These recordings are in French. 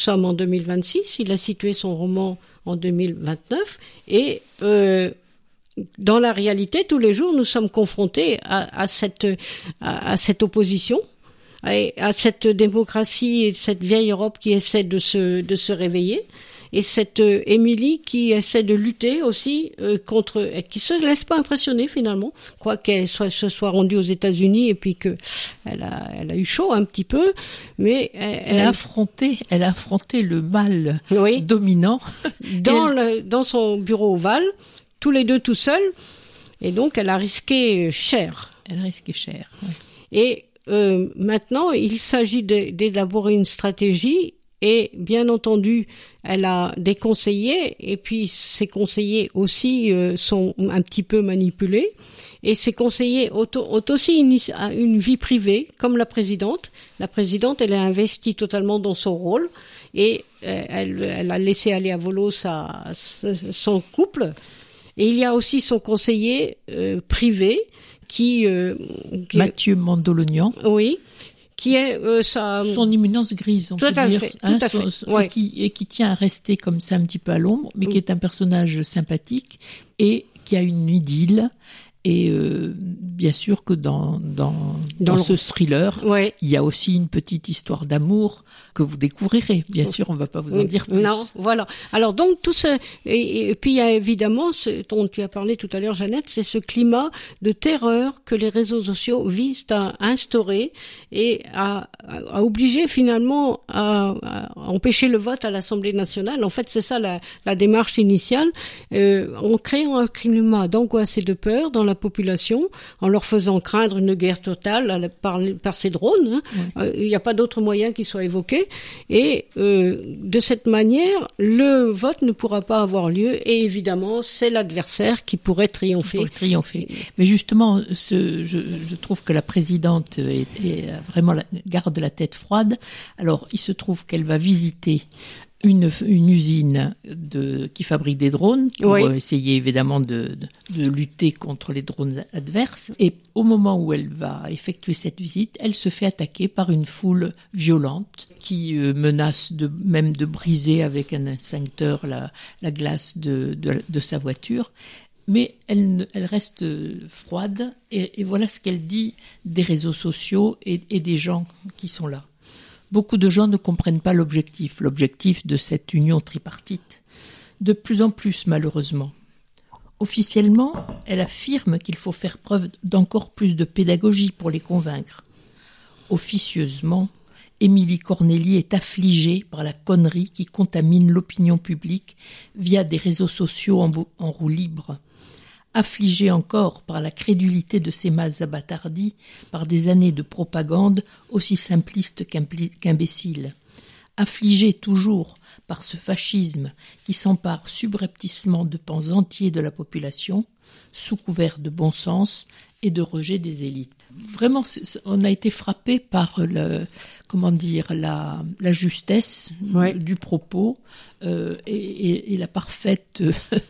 Nous sommes en 2026, il a situé son roman en 2029 et dans la réalité, tous les jours, nous sommes confrontés à cette opposition, à cette démocratie et cette vieille Europe qui essaie de se réveiller. Et cette Émilie qui essaie de lutter aussi contre, qui se laisse pas impressionner finalement, quoi qu'elle se soit rendue aux États-Unis et puis que elle a eu chaud un petit peu, mais elle a affronté le mal dominant dans son bureau ovale, tous les deux tout seuls, et donc elle a risqué cher. Ouais. Et maintenant, il s'agit d'élaborer une stratégie. Et bien entendu, elle a des conseillers, et puis ces conseillers aussi sont un petit peu manipulés. Et ces conseillers ont aussi une vie privée, comme la présidente. La présidente, elle est investie totalement dans son rôle, et elle a laissé aller à volo son couple. Et il y a aussi son conseiller privé, Mathieu Mandolognan. Oui. Qui est son imminence grise, on peut dire. Tout à fait. Ouais. Et qui tient à rester comme ça un petit peu à l'ombre, mais qui est un personnage sympathique et qui a une idylle. Et bien sûr que dans ce thriller, il y a aussi une petite histoire d'amour que vous découvrirez. Bien sûr, on ne va pas vous en dire plus. Non, voilà. Alors donc tout ça, et puis il y a évidemment ce dont tu as parlé tout à l'heure, Jeannette, c'est ce climat de terreur que les réseaux sociaux visent à instaurer et à obliger finalement à empêcher le vote à l'Assemblée nationale. En fait, c'est ça la démarche initiale, en créant un climat d'angoisse et de peur dans la population, en leur faisant craindre une guerre totale par ces drones. Il n'y a pas d'autre moyen qui soit évoqué. Et de cette manière, le vote ne pourra pas avoir lieu. Et évidemment, c'est l'adversaire qui pourrait triompher. Mais justement, je trouve que la présidente vraiment garde la tête froide. Alors, il se trouve qu'elle va visiter une usine qui fabrique des drones pour essayer évidemment de lutter contre les drones adverses. Et au moment où elle va effectuer cette visite, elle se fait attaquer par une foule violente qui menace même de briser avec un extincteur la glace de sa voiture. Mais elle reste froide et voilà ce qu'elle dit des réseaux sociaux et des gens qui sont là. Beaucoup de gens ne comprennent pas l'objectif de cette union tripartite. De plus en plus, malheureusement. Officiellement, elle affirme qu'il faut faire preuve d'encore plus de pédagogie pour les convaincre. Officieusement, Émilie Cornélie est affligée par la connerie qui contamine l'opinion publique via des réseaux sociaux en roue libre. Affligée encore par la crédulité de ces masses abattardies, par des années de propagande aussi simpliste qu'imbécile. Affligée toujours par ce fascisme qui s'empare subrepticement de pans entiers de la population, sous couvert de bon sens et de rejet des élites. Vraiment, on a été frappé par la justesse du propos et la parfaite,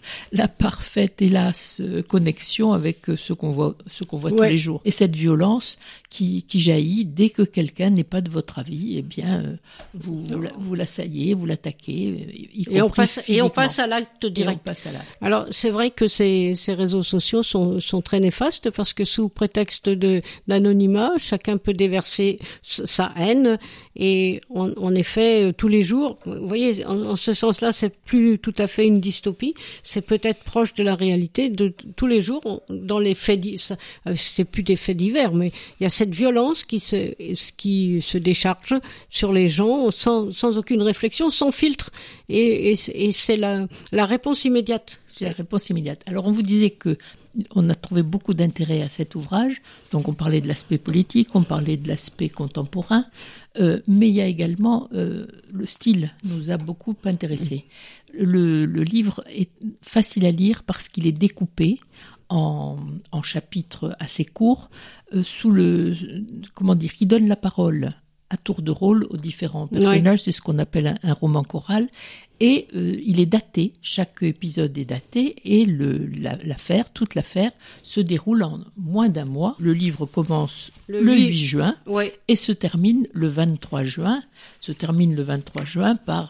hélas, connexion avec ce qu'on voit tous les jours. Et cette violence qui jaillit dès que quelqu'un n'est pas de votre avis, eh bien, vous l'assaillez, vous l'attaquez, et on passe à l'acte direct. Alors, c'est vrai que ces réseaux sociaux sont très néfastes parce que sous prétexte d'anonymat, chacun peut déverser sa haine et en effet, tous les jours, vous voyez, en ce sens-là, c'est plus tout à fait une dystopie, c'est peut-être proche de la réalité de tous les jours, dans les faits, c'est plus des faits divers, mais il y a cette violence qui se décharge sur les gens sans aucune réflexion, sans filtre, et c'est la réponse immédiate. C'est la réponse immédiate. Alors on vous disait que on a trouvé beaucoup d'intérêt à cet ouvrage, donc on parlait de l'aspect politique, on parlait de l'aspect contemporain, mais il y a également le style nous a beaucoup intéressés. Le livre est facile à lire parce qu'il est découpé en chapitres assez courts, qui donne la parole à tour de rôle aux différents personnages. Ouais. C'est ce qu'on appelle un roman choral. Et il est daté, chaque épisode est daté, et toute l'affaire se déroule en moins d'un mois. Le livre commence le 8 juin et se termine le 23 juin. Se termine le 23 juin par